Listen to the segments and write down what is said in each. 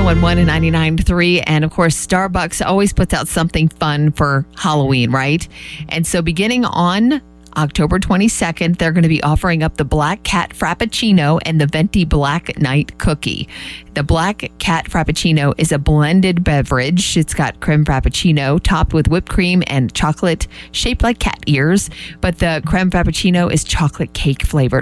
1011 and 99.3. And of course, Starbucks always puts out something fun for Halloween, right? And so beginning on October 22nd, they're going to be offering up the Black Cat Frappuccino and the Venti Black Night Cookie. The Black Cat Frappuccino is a blended beverage. It's got creme frappuccino topped with whipped cream and chocolate shaped like cat ears. But the creme frappuccino is chocolate cake flavored.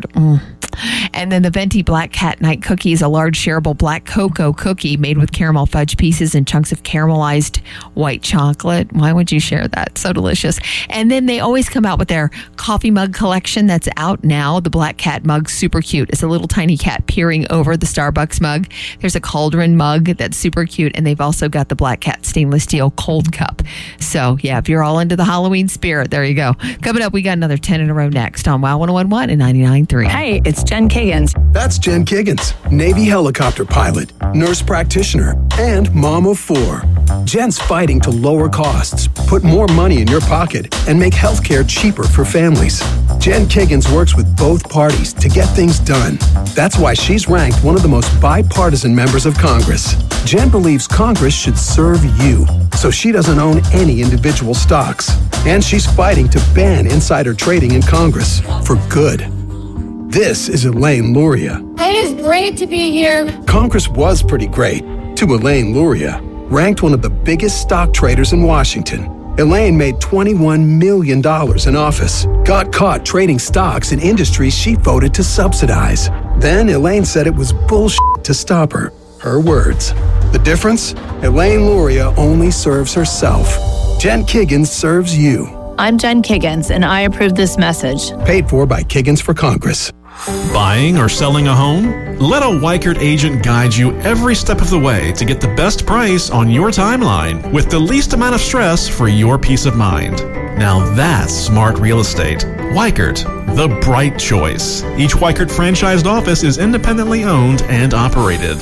And then the Venti Black Cat Night Cookie is a large shareable black cocoa cookie made with caramel fudge pieces and chunks of caramelized white chocolate. Why would you share that? So delicious. And then they always come out with their coffee mug collection that's out now. The Black Cat mug, super cute. It's a little tiny cat peering over the Starbucks mug. There's a cauldron mug that's super cute. And they've also got the Black Cat stainless steel cold cup. So yeah, if you're all into the Halloween spirit, there you go. Coming up, we got another 10 in a row next on WOW 1011 and 99.3. Hey, it's Jen Kiggins. That's Jen Kiggins, Navy helicopter pilot, nurse practitioner, and mom of 4. Jen's fighting to lower costs, put more money in your pocket, and make healthcare cheaper for families. Jen Kiggins works with both parties to get things done. That's why she's ranked one of the most bipartisan members of Congress. Jen believes Congress should serve you, so she doesn't own any individual stocks. And she's fighting to ban insider trading in Congress for good. This is Elaine Luria. It is great to be here. Congress was pretty great to Elaine Luria, ranked one of the biggest stock traders in Washington. Elaine made $21 million in office, got caught trading stocks in industries she voted to subsidize. Then Elaine said it was bullshit to stop her. Her words. The difference? Elaine Luria only serves herself. Jen Kiggins serves you. I'm Jen Kiggins, and I approve this message. Paid for by Kiggins for Congress. Buying or selling a home? Let a Weichert agent guide you every step of the way to get the best price on your timeline with the least amount of stress for your peace of mind. Now that's smart real estate. Weichert, the bright choice. Each Weichert franchised office is independently owned and operated.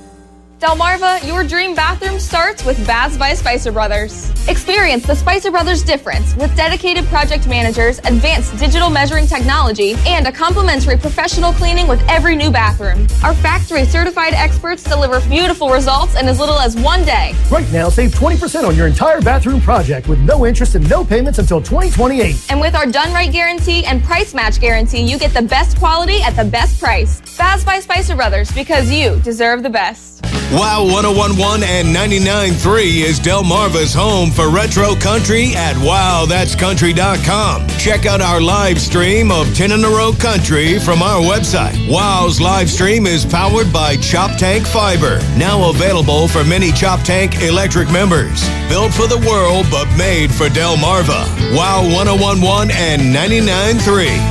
Delmarva, your dream bathroom starts with Baths by Spicer Brothers. Experience the Spicer Brothers difference with dedicated project managers, advanced digital measuring technology, and a complimentary professional cleaning with every new bathroom. Our factory certified experts deliver beautiful results in as little as 1 day. Right now, save 20% on your entire bathroom project with no interest and no payments until 2028. And with our done right guarantee and price match guarantee, you get the best quality at the best price. Baths by Spicer Brothers, because you deserve the best. WOW 1011 and 99.3 is Delmarva's home for retro country at wowthat'scountry.com. Check out our live stream of 10 in a row country from our website. WOW's live stream is powered by Chop Tank Fiber, now available for many Chop Tank electric members. Built for the world, but made for Delmarva. WOW 1011 and 99.3.